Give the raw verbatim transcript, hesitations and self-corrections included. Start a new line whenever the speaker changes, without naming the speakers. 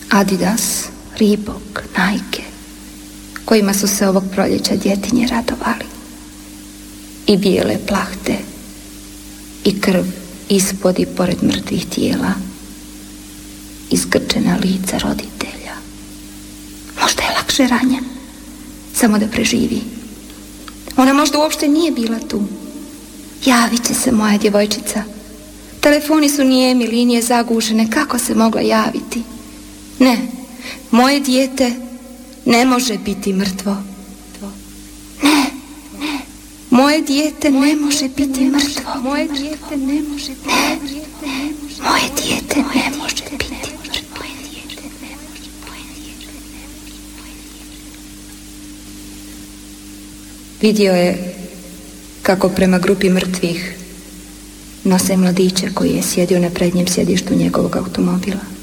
Adidas, Reebok, Nike, kojima su se ovog proljeća djetinje radovali. I bijele plahte, i krv ispod i pored mrtvih tijela, izgrčena lica roditelja. Možda je lakše ranjen, samo da preživi. Ona možda uopšte nije bila tu. Javit će se moja djevojčica. Telefoni su nijemi, linije zagušene, kako se mogla javiti? Ne, moje dijete ne može biti mrtvo. Ne, ne, moje dijete ne može biti mrtvo. Moje dijete ne može biti mrtvo. Moje dijete ne može biti mrtvo. Vidio je kako prema grupi mrtvih nose mladića koji je sjedio na prednjem sjedištu njegovog automobila.